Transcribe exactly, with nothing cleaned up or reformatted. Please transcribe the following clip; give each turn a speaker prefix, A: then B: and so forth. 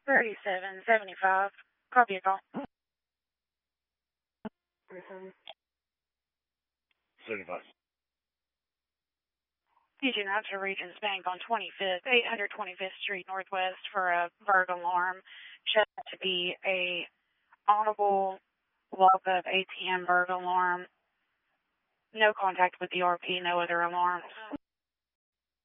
A: thirty-seven seventy-five. Copy a call.
B: seventy-five.
A: Reaching out to Regions Bank on twenty-fifth, eight hundred twenty-fifth Street Northwest for a burglar alarm. Should to be a audible lock-up A T M burglar alarm. No contact with the R P, no other alarms.